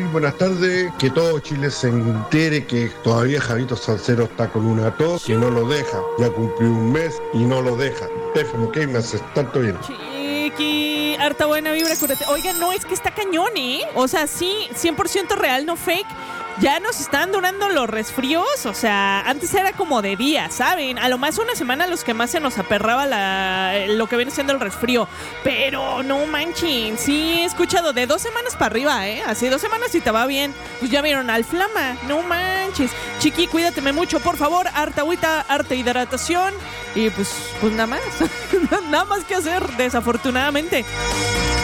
buenas tardes. Que todo Chile se entere que todavía Javito Salcero está con una tos que no lo deja. Ya cumplió un mes y no lo deja. FMK me hace tanto bien. Chiqui, harta buena vibra, cúrate. Oigan, no, es que está cañón, ¿eh? O sea, sí, 100% real, no fake. Ya nos están durando los resfríos, o sea, antes era como de días, ¿saben? A lo más una semana los que más se nos aperraba lo que viene siendo el resfrío. Pero no manchen, sí he escuchado de 2 semanas para arriba, ¿eh? Así 2 semanas y te va bien. Pues ya vieron al Flama, no manches. Chiqui, cuídateme mucho, por favor, harta agüita, harta hidratación. Y pues nada más, nada más que hacer, desafortunadamente.